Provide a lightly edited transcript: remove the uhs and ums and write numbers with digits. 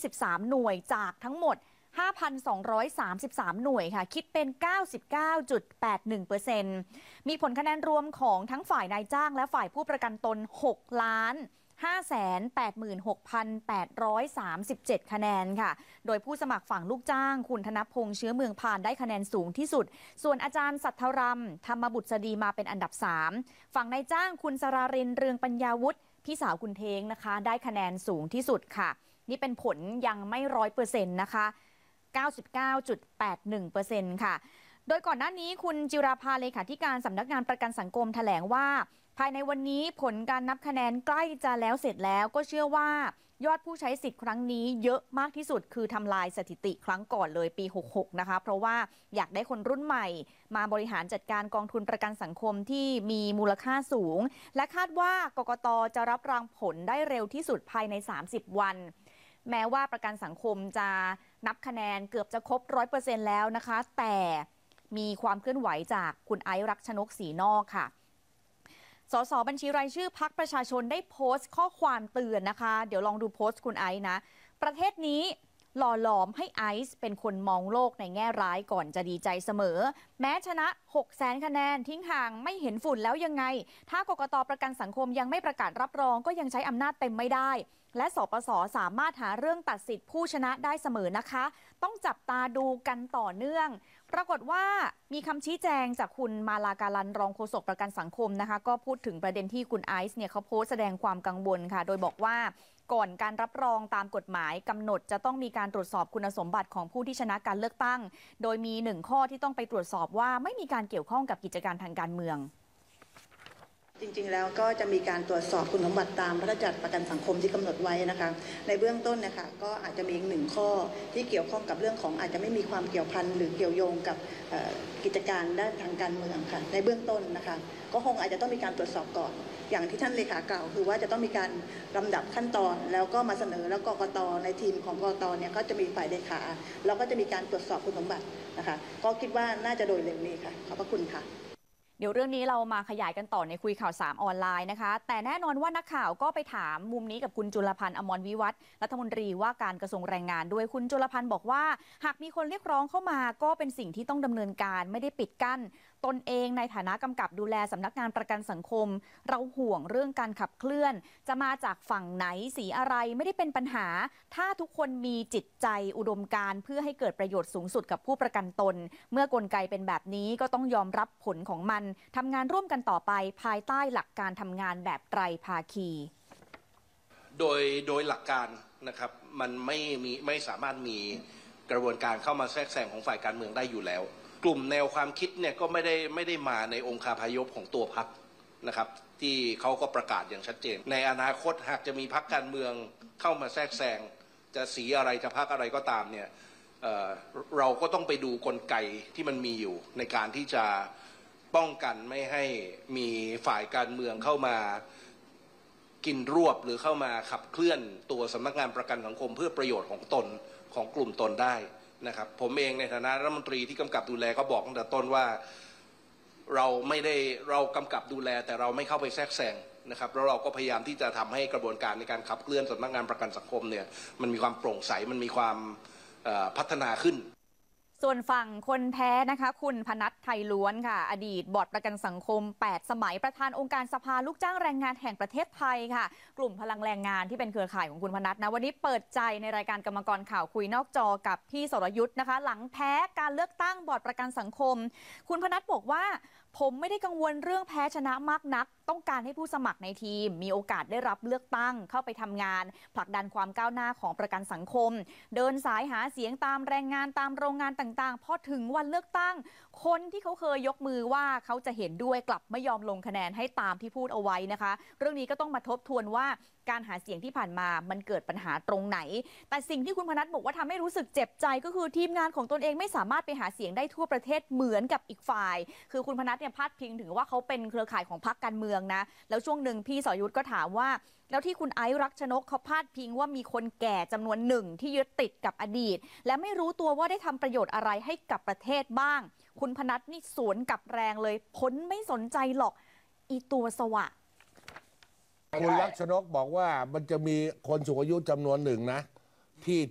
23 หน่วยจากทั้งหมด 5,233 หน่วยค่ะคิดเป็น 99.81% มีผลคะแนนรวมของทั้งฝ่ายนายจ้างและฝ่ายผู้ประกันตน 6,586,837 คะแนนค่ะโดยผู้สมัครฝั่งลูกจ้างคุณธนพงษ์เชื้อเมืองพานได้คะแนนสูงที่สุดส่วนอาจารย์สัทธรรมธรรมบุษดีมาเป็นอันดับ 3ฝั่งนายจ้างคุณสรารินเรืองปัญญาวุฒิพี่สาวคุณเทงนะคะได้คะแนนสูงที่สุดค่ะนี่เป็นผลยังไม่100%นะคะ99.81% ค่ะโดยก่อนหน้านี้คุณจิราภาเลขาธิการสำนักงานประกันสังคมแถลงว่าภายในวันนี้ผลการนับคะแนนใกล้จะแล้วเสร็จแล้วก็เชื่อว่ายอดผู้ใช้สิทธิ์ครั้งนี้เยอะมากที่สุดคือทำลายสถิติครั้งก่อนเลยปี 66 นะคะเพราะว่าอยากได้คนรุ่นใหม่มาบริหารจัดการกองทุนประกันสังคมที่มีมูลค่าสูงและคาดว่ากกต.จะรับรองผลได้เร็วที่สุดภายใน 30 วันแม้ว่าประกันสังคมจะนับคะแนนเกือบจะครบ 100% แล้วนะคะแต่มีความเคลื่อนไหวจากคุณไอซ์รักชนกศรีนอกค่ะสสบัญชีรายชื่อพรรคประชาชนได้โพสต์ข้อความเตือนนะคะเดี๋ยวลองดูโพสต์คุณไอซ์นะประเทศนี้หล่อหลอมให้ไอซ์เป็นคนมองโลกในแง่ร้ายก่อนจะดีใจเสมอแม้ชนะ 600,000 คะแนนทิ้งห่างไม่เห็นฝุ่นแล้วยังไงถ้ากกต.ประกันสังคมยังไม่ประกาศรับรองก็ยังใช้อำนาจเต็มไม่ได้และสปส.สามารถหาเรื่องตัดสิทธิผู้ชนะได้เสมอนะคะต้องจับตาดูกันต่อเนื่องปรากฏว่ามีคำชี้แจงจากคุณมาลาการันรองโฆษกประกันสังคมนะคะก็พูดถึงประเด็นที่คุณไอซ์เนี่ยเขาโพสต์แสดงความกังวลค่ะโดยบอกว่าก่อนการรับรองตามกฎหมายกำหนดจะต้องมีการตรวจสอบคุณสมบัติของผู้ที่ชนะการเลือกตั้งโดยมี1ข้อที่ต้องไปตรวจสอบว่าไม่มีการเกี่ยวข้องกับกิจการทางการเมืองจริงๆแล้วก็จะมีการตรวจสอบคุณสมบัติตามพระราชบัญญัติประกันสังคมที่กำหนดไว้นะคะในเบื้องต้นนะคะก็อาจจะมีหนึ่งข้อที่เกี่ยวข้องกับเรื่องของอาจจะไม่มีความเกี่ยวพันหรือเกี่ยวโยงกับกิจการด้านทางการเมืองค่ะในเบื้องต้นนะคะก็คงอาจจะต้องมีการตรวจสอบก่อนอย่างที่ท่านเลขากล่าวคือว่าจะต้องมีการลำดับขั้นตอนแล้วก็มาเสนอแล้วกกต.ในทีมของกกต.เนี่ยก็จะมีฝ่ายเลขาแล้วก็จะมีการตรวจสอบคุณสมบัตินะคะก็คิดว่าน่าจะโดยเร็วนี้ค่ะขอบพระคุณค่ะเดี๋ยวเรื่องนี้เรามาขยายกันต่อในคุยข่าว3ออนไลน์นะคะแต่แน่นอนว่านักข่าวก็ไปถามมุมนี้กับคุณจุลพันธ์อมรวิวัฒน์รัฐมนตรีว่าการกระทรวงแรงงานด้วยคุณจุลพันธ์บอกว่าหากมีคนเรียกร้องเข้ามาก็เป็นสิ่งที่ต้องดำเนินการไม่ได้ปิดกั้นตนเองในฐานะกำกับดูแลสำนักงานประกันสังคมเราห่วงเรื่องการขับเคลื่อนจะมาจากฝั่งไหนสีอะไรไม่ได้เป็นปัญหาถ้าทุกคนมีจิตใจอุดมการณ์เพื่อให้เกิดประโยชน์สูงสุดกับผู้ประกันตนเมื่อกลไกเป็นแบบนี้ก็ต้องยอมรับผลของมันทำงานร่วมกันต่อไปภายใต้หลักการทำงานแบบไตรภาคีโดยหลักการนะครับมันไม่สามารถมีกระบวนการเข้ามาแทรกแซงของฝ่ายการเมืองได้อยู่แล้วกลุ่มแนวความคิดเนี่ยก็ไม่ได้มาในองค์คาพยพของตัวพรรคนะครับที่เขาก็ประกาศอย่างชัดเจนในอนาคตหากจะมีพรรคการเมืองเข้ามาแทรกแซงจะสีอะไรจะพรรคอะไรก็ตามเนี่ยเราก็ต้องไปดูกลไกที่มันมีอยู่ในการที่จะป้องกันไม่ให้มีฝ่ายการเมืองเข้ามากินรวบหรือเข้ามาขับเคลื่อนตัวสำนักงานประกันสังคมเพื่อประโยชน์ของตนของกลุ่มตนได้นะครับผมเองในฐานะรัฐมนตรีที่กำกับดูแลก็บอกตั้งแต่ต้นว่าเรากำกับดูแลแต่เราไม่เข้าไปแทรกแซงนะครับแล้วเราก็พยายามที่จะทำให้กระบวนการในการขับเคลื่อนสำนักงานประกันสังคมเนี่ยมันมีความโปร่งใสมันมีความพัฒนาขึ้นส่วนฝั่งคนแพ้นะคะคุณพนัสไทยล้วนค่ะอดีตบอร์ดประกันสังคม8สมัยประธานองค์การสภาลูกจ้างแรงงานแห่งประเทศไทยค่ะกลุ่มพลังแรงงานที่เป็นเครือข่ายของคุณพนัสนะวันนี้เปิดใจในรายการกรรมกรข่าวคุยนอกจอกับพี่สรยุทธ์นะคะหลังแพ้การเลือกตั้งบอร์ดประกันสังคมคุณพนัสบอกว่าผมไม่ได้กังวลเรื่องแพ้ชนะมากนักต้องการให้ผู้สมัครในทีมมีโอกาสได้รับเลือกตั้งเข้าไปทำงานผลักดันความก้าวหน้าของประกันสังคมเดินสายหาเสียงตามแรงงานตามโรงงานต่างๆพอถึงวันเลือกตั้งคนที่เขาเคยยกมือว่าเขาจะเห็นด้วยกลับไม่ยอมลงคะแนนให้ตามที่พูดเอาไว้นะคะเรื่องนี้ก็ต้องมาทบทวนว่าการหาเสียงที่ผ่านมามันเกิดปัญหาตรงไหนแต่สิ่งที่คุณพนัสบอกว่าทำให้รู้สึกเจ็บใจก็คือทีมงานของตนเองไม่สามารถไปหาเสียงได้ทั่วประเทศเหมือนกับอีกฝ่ายคือคุณพนัสเนี่ยพาดพิงถึงว่าเขาเป็นเครือข่ายของพรรคการเมืองนะแล้วช่วงหนึ่งพี่สรยุทธ์ก็ถามว่าแล้วที่คุณไอซ์รักชนกเขาพาดพิงว่ามีคนแก่จำนวนหนึ่งที่ยึดติดกับอดีตและไม่รู้ตัวว่าได้ทำประโยชน์อะไรให้กับประเทศบ้างคุณพนัสนี่สวนกลับแรงเลยพ้นไม่สนใจหรอกอีตัวสวะคุณรักชนกบอกว่ามันจะมีคนสูงอายุจำนวนหนึ่งนะที่